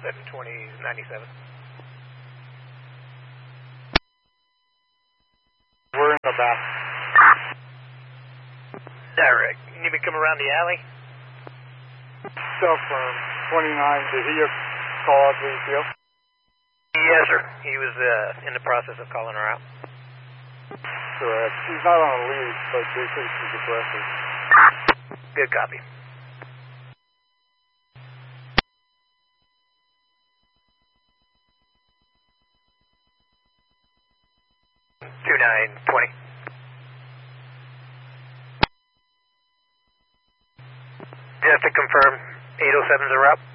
720-97. We're in the back. Direct. You need me to come around the alley? Cell phone 29. Did he call out to the field? Yes, sir. He was in the process of calling her out. Correct. She's not on a lead, but they say she's aggressive. Good copy. $2920. Just to confirm, 807's a route?